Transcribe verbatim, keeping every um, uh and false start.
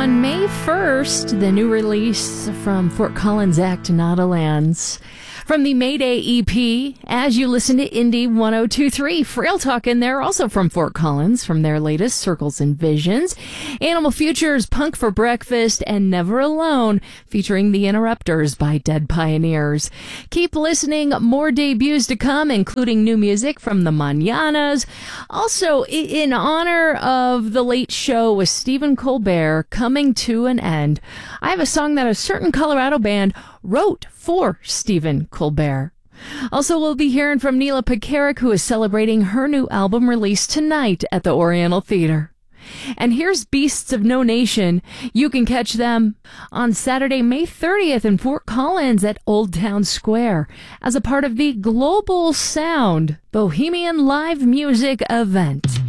on May first, the new release from Fort Collins Act Nautilans. From the Mayday E P, as you listen to Indie one oh two point three, Frail Talk in there, also from Fort Collins, from their latest Circles and Visions. Animal Futures, Punk for Breakfast, and Never Alone, featuring The Interrupters by Dead Pioneers. Keep listening, more debuts to come, including new music from the Mañanas. Also, in honor of The Late Show with Stephen Colbert coming to an end, I have a song that a certain Colorado band wrote for Stephen Colbert. Also, we'll be hearing from Neela Pekarik, who is celebrating her new album release tonight at the Oriental Theater. And here's Beasts of No Nation. You can catch them on Saturday, May thirtieth in Fort Collins at Old Town Square as a part of the Global Sound Bohemian Live Music event.